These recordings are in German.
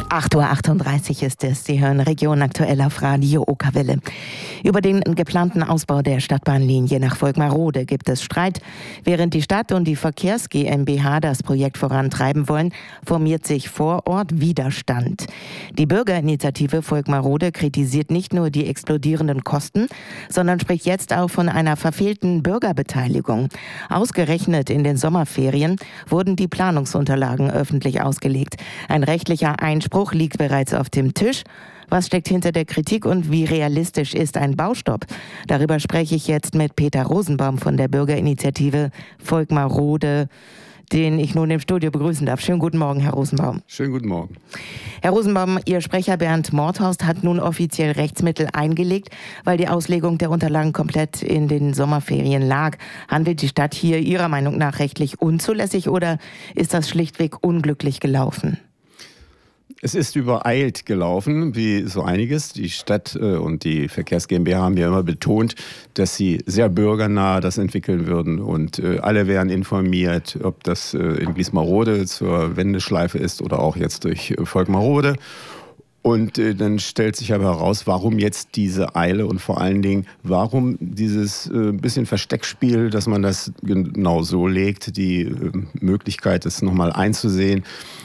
8:38 Uhr ist es. Sie hören Region aktuell auf Radio Okerwelle. Über den geplanten Ausbau der Stadtbahnlinie nach Volkmarrode gibt es Streit. Während die Stadt und die Verkehrs GmbH das Projekt vorantreiben wollen, formiert sich vor Ort Widerstand. Die Bürgerinitiative Volkmarrode kritisiert nicht nur die explodierenden Kosten, sondern spricht jetzt auch von einer verfehlten Bürgerbeteiligung. Ausgerechnet in den Sommerferien wurden die Planungsunterlagen öffentlich ausgelegt. Ein rechtlicher Einspruch liegt bereits auf dem Tisch. Was steckt hinter der Kritik und wie realistisch ist ein Baustopp? Darüber spreche ich jetzt mit Peter Rosenbaum von der Bürgerinitiative Volkmarrode, den ich nun im Studio begrüßen darf. Schönen guten Morgen, Herr Rosenbaum. Schönen guten Morgen. Herr Rosenbaum, Ihr Sprecher Bernd Mordhorst hat nun offiziell Rechtsmittel eingelegt, weil die Auslegung der Unterlagen komplett in den Sommerferien lag. Handelt die Stadt hier Ihrer Meinung nach rechtlich unzulässig oder ist das schlichtweg unglücklich gelaufen? Es ist übereilt gelaufen, wie so einiges. Die Stadt und die Verkehrs GmbH haben ja immer betont, dass sie sehr bürgernah das entwickeln würden. Und alle wären informiert, ob das in Gliesmarode zur Wendeschleife ist oder auch jetzt durch Volkmarrode. Und dann stellt sich aber heraus, warum jetzt diese Eile und vor allen Dingen, warum dieses bisschen Versteckspiel, dass man das genau so legt, die Möglichkeit, das nochmal einzusehen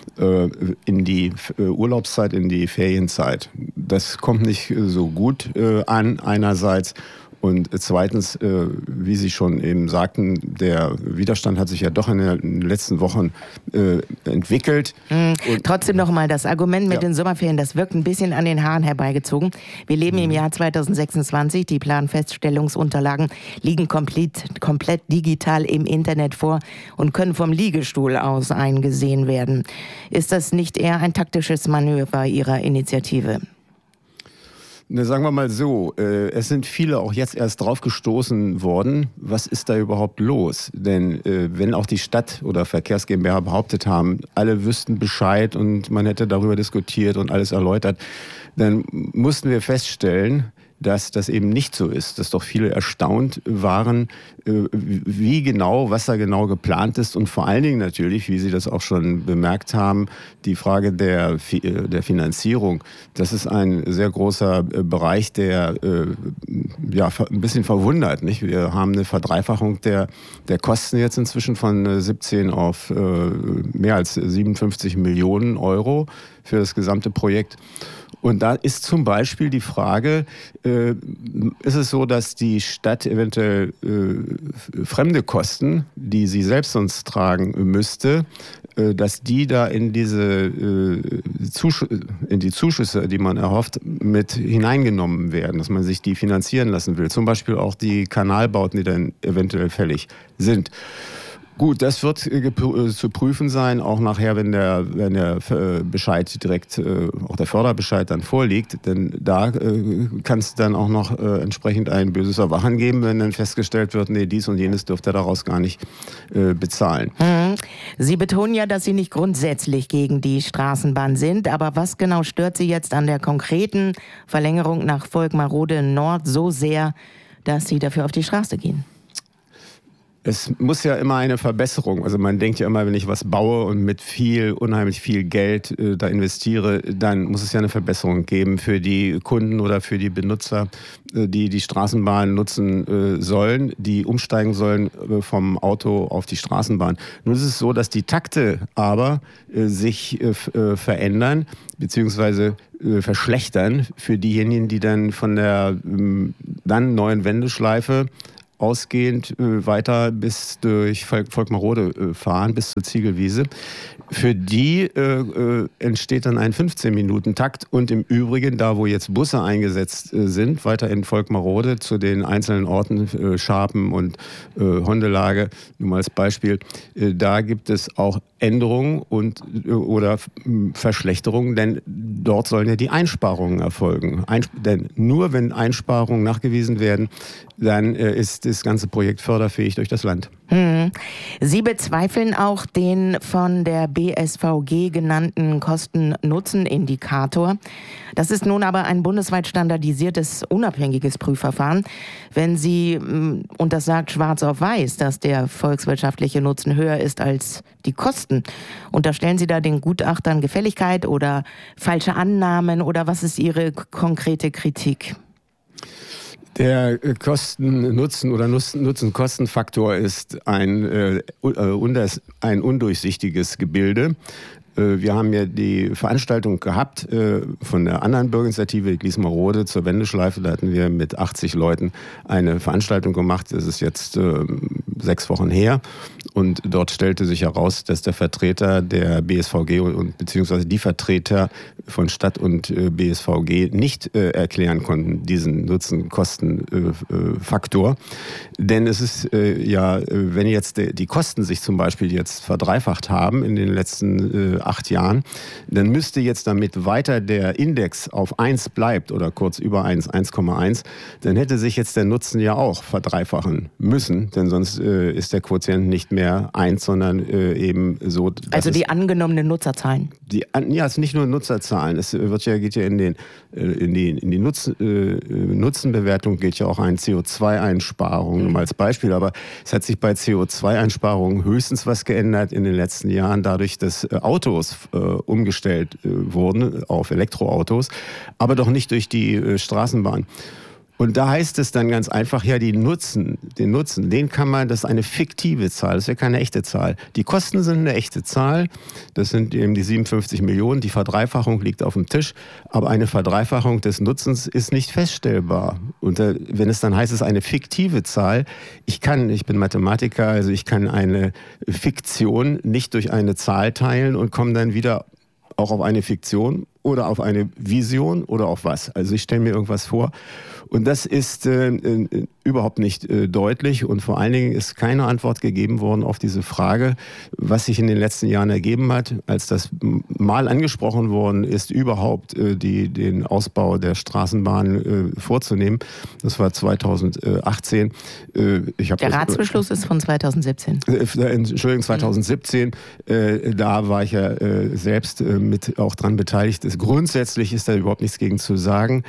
in die Urlaubszeit, in die Ferienzeit. Das kommt nicht so gut an einerseits. Und zweitens, wie Sie schon eben sagten, der Widerstand hat sich ja doch in den letzten Wochen entwickelt. Trotzdem noch mal das Argument mit den Sommerferien, das wirkt ein bisschen an den Haaren herbeigezogen. Wir leben im Jahr 2026, die Planfeststellungsunterlagen liegen komplett digital im Internet vor und können vom Liegestuhl aus eingesehen werden. Ist das nicht eher ein taktisches Manöver Ihrer Initiative? Sagen wir mal so, es sind viele auch jetzt erst drauf gestoßen worden, was ist da überhaupt los? Denn wenn auch die Stadt oder Verkehrs GmbH behauptet haben, alle wüssten Bescheid und man hätte darüber diskutiert und alles erläutert, dann mussten wir feststellen, dass das eben nicht so ist, dass doch viele erstaunt waren, wie genau, was da genau geplant ist und vor allen Dingen natürlich, wie Sie das auch schon bemerkt haben, die Frage der Finanzierung. Das ist ein sehr großer Bereich, der ein bisschen verwundert, nicht? Wir haben eine Verdreifachung der Kosten jetzt inzwischen von 17 auf mehr als 57 Millionen Euro für das gesamte Projekt. Und da ist zum Beispiel die Frage, ist es so, dass die Stadt eventuell fremde Kosten, die sie selbst sonst tragen müsste, dass die da in die Zuschüsse, die man erhofft, mit hineingenommen werden, dass man sich die finanzieren lassen will. Zum Beispiel auch die Kanalbauten, die dann eventuell fällig sind. Gut, das wird zu prüfen sein, auch nachher, wenn der Bescheid direkt, auch der Förderbescheid dann vorliegt. Denn da kann es dann auch noch entsprechend ein böses Erwachen geben, wenn dann festgestellt wird, nee, dies und jenes dürfte er daraus gar nicht bezahlen. Sie betonen ja, dass Sie nicht grundsätzlich gegen die Straßenbahn sind. Aber was genau stört Sie jetzt an der konkreten Verlängerung nach Volkmarrode Nord so sehr, dass Sie dafür auf die Straße gehen? Es muss ja immer eine Verbesserung, also man denkt ja immer, wenn ich was baue und mit unheimlich viel Geld da investiere, dann muss es ja eine Verbesserung geben für die Kunden oder für die Benutzer, die die Straßenbahn nutzen sollen, die umsteigen sollen vom Auto auf die Straßenbahn. Nun ist es so, dass die Takte aber sich verändern, beziehungsweise verschlechtern für diejenigen, die dann von der dann neuen Wendeschleife ausgehend weiter bis durch Volkmarrode fahren, bis zur Ziegelwiese. Für die entsteht dann ein 15-Minuten-Takt und im Übrigen, da wo jetzt Busse eingesetzt sind, weiter in Volkmarrode zu den einzelnen Orten, Scharpen und Hondelage, nur mal als Beispiel, da gibt es auch Änderungen oder Verschlechterungen, denn dort sollen ja die Einsparungen erfolgen. Denn nur wenn Einsparungen nachgewiesen werden, dann ist das ganze Projekt förderfähig durch das Land. Sie bezweifeln auch den von der BSVG genannten Kosten-Nutzen-Indikator. Das ist nun aber ein bundesweit standardisiertes, unabhängiges Prüfverfahren. Wenn Sie, und das sagt schwarz auf weiß, dass der volkswirtschaftliche Nutzen höher ist als die Kosten, Kosten. Unterstellen Sie da den Gutachtern Gefälligkeit oder falsche Annahmen oder was ist Ihre konkrete Kritik? Der Kosten-Nutzen- oder Nutzen-Kosten-Faktor ist ein undurchsichtiges Gebilde. Wir haben ja die Veranstaltung gehabt von der anderen Bürgerinitiative Gliesmarode zur Wendeschleife. Da hatten wir mit 80 Leuten eine Veranstaltung gemacht. Das ist jetzt 6 Wochen her. Und dort stellte sich heraus, dass der Vertreter der BSVG beziehungsweise die Vertreter von Stadt und BSVG nicht erklären konnten, diesen Nutzen-Kosten-Faktor. Denn es ist wenn jetzt die Kosten sich zum Beispiel jetzt verdreifacht haben in den letzten 8 Jahren, dann müsste jetzt, damit weiter der Index auf 1 bleibt oder kurz über 1,1, dann hätte sich jetzt der Nutzen ja auch verdreifachen müssen, denn sonst ist der Quotient nicht mehr 1, sondern eben so. Also die angenommenen Nutzerzahlen? Es ist nicht nur Nutzerzahlen, es geht ja in die Nutzenbewertung geht ja auch ein CO2-Einsparungen als Beispiel, aber es hat sich bei CO2-Einsparungen höchstens was geändert in den letzten Jahren, dadurch, dass Autos umgestellt wurden auf Elektroautos, aber doch nicht durch die Straßenbahn. Und da heißt es dann ganz einfach, ja, den Nutzen, den kann man, das ist eine fiktive Zahl, das ist ja keine echte Zahl. Die Kosten sind eine echte Zahl, das sind eben die 57 Millionen, die Verdreifachung liegt auf dem Tisch, aber eine Verdreifachung des Nutzens ist nicht feststellbar. Und wenn es dann heißt, es ist eine fiktive Zahl, ich bin Mathematiker, also ich kann eine Fiktion nicht durch eine Zahl teilen und komme dann wieder auch auf eine Fiktion oder auf eine Vision oder auf was. Also ich stelle mir irgendwas vor und das ist überhaupt nicht deutlich und vor allen Dingen ist keine Antwort gegeben worden auf diese Frage, was sich in den letzten Jahren ergeben hat, als das mal angesprochen worden ist, überhaupt den Ausbau der Straßenbahn vorzunehmen. Das war 2018. Der Ratsbeschluss ist von 2017. Entschuldigung, 2017. Da war ich ja selbst mit auch dran beteiligt. Grundsätzlich ist da überhaupt nichts gegen zu sagen.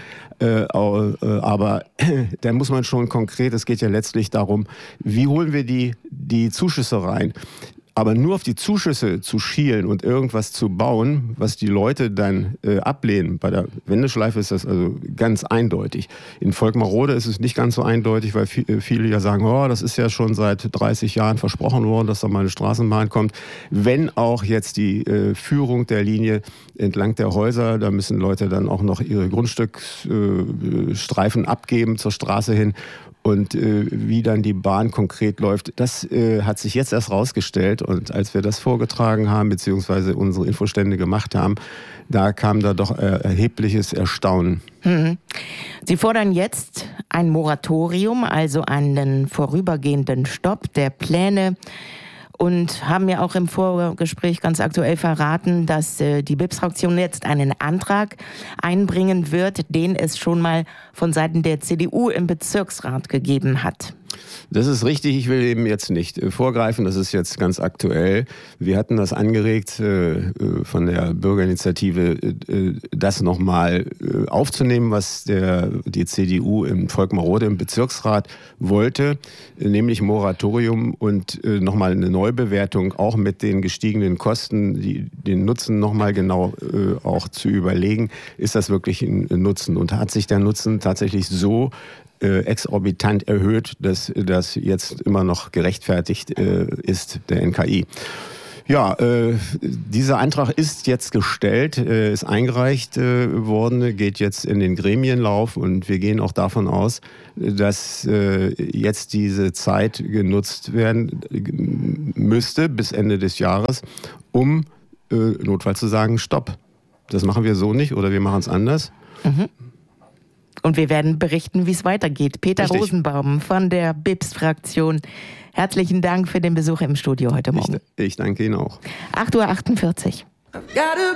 Aber da muss man schon konkret, es geht ja letztlich darum, wie holen wir die Zuschüsse rein. Aber nur auf die Zuschüsse zu schielen und irgendwas zu bauen, was die Leute dann ablehnen, bei der Wendeschleife ist das also ganz eindeutig. In Volkmarrode ist es nicht ganz so eindeutig, weil viele ja sagen, das ist ja schon seit 30 Jahren versprochen worden, dass da mal eine Straßenbahn kommt. Wenn auch jetzt die Führung der Linie entlang der Häuser, da müssen Leute dann auch noch ihre Grundstückstreifen abgeben zur Straße hin. Und wie dann die Bahn konkret läuft, das hat sich jetzt erst rausgestellt. Und als wir das vorgetragen haben, beziehungsweise unsere Infostände gemacht haben, da kam da doch erhebliches Erstaunen. Sie fordern jetzt ein Moratorium, also einen vorübergehenden Stopp der Pläne. Und haben ja auch im Vorgespräch ganz aktuell verraten, dass die BIPS-Fraktion jetzt einen Antrag einbringen wird, den es schon mal von Seiten der CDU im Bezirksrat gegeben hat. Das ist richtig, ich will eben jetzt nicht vorgreifen, das ist jetzt ganz aktuell. Wir hatten das angeregt von der Bürgerinitiative, das nochmal aufzunehmen, was die CDU in Volkmarrode im Bezirksrat wollte, nämlich Moratorium und nochmal eine Neubewertung, auch mit den gestiegenen Kosten, den Nutzen nochmal genau auch zu überlegen, ist das wirklich ein Nutzen und hat sich der Nutzen tatsächlich so exorbitant erhöht, dass das jetzt immer noch gerechtfertigt ist, der NKI. Ja, dieser Antrag ist jetzt gestellt, ist eingereicht worden, geht jetzt in den Gremienlauf und wir gehen auch davon aus, dass jetzt diese Zeit genutzt werden müsste bis Ende des Jahres, um notfalls zu sagen, stopp. Das machen wir so nicht oder wir machen es anders. Und wir werden berichten, wie es weitergeht. Peter Richtig. Rosenbaum von der BIPS-Fraktion. Herzlichen Dank für den Besuch im Studio heute Morgen. Ich danke Ihnen auch. 8:48 Uhr.